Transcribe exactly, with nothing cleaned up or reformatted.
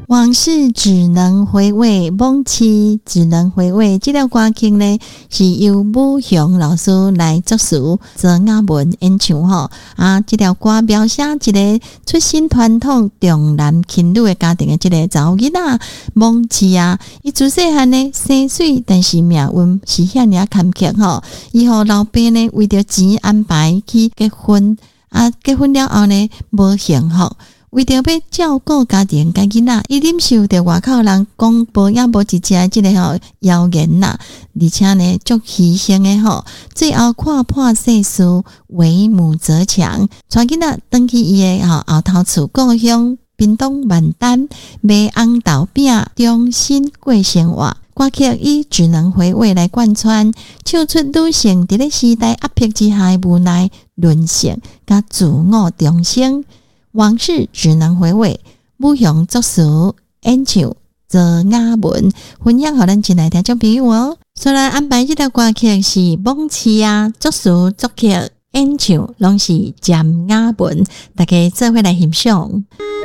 往事只能回味，梦期只能回味。这条歌曲呢，是由武雄老师来作词，做雅文演唱吼。啊，这条歌描写一个出身传统重男轻女的家庭的这个查某囡仔，梦期啊，伊自细汉呢生水，但是命运是遐尔坎坷吼。伊互老爸呢为着钱安排去结婚，啊，结婚了后呢无幸福。为着要照顾家庭甲囡仔，伊忍受着外口人讲无也无一只即个吼谣言啦，而且呢足牺牲诶吼，最后看破世事，为母则强，带囡仔返去伊诶吼后头厝故乡屏东万丹卖红豆饼，重新过生活。歌曲以只能回味来贯穿，唱出女性伫咧时代压迫之下诶无奈、沦陷甲自我重生。往事只能回味，武雄作词演唱做雅文，分享给咱亲爱听众朋友哦。所来安排这条歌曲是梦期啊，作词作曲演唱拢是占雅文，大家做伙来欣赏。